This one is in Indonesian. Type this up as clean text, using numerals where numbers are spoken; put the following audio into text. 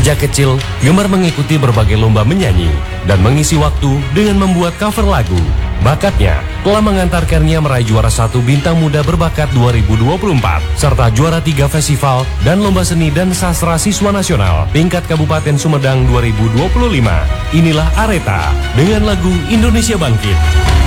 Sejak kecil, gemar mengikuti berbagai lomba menyanyi dan mengisi waktu dengan membuat cover lagu. Bakatnya telah mengantarkannya meraih juara 1 Bintang Muda Berbakat 2024, serta juara 3 festival dan lomba seni dan sastra siswa nasional tingkat Kabupaten Sumedang 2025. Inilah Aretha dengan lagu Indonesia Bangkit.